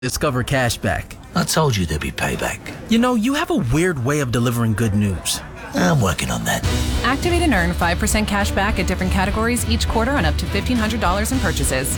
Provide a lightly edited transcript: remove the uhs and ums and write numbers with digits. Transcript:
Discover Cashback. I told you there'd be payback. You know, you have a weird way of delivering good news. I'm working on that. Activate and earn 5% cash back at different categories each quarter on up to $1,500 in purchases.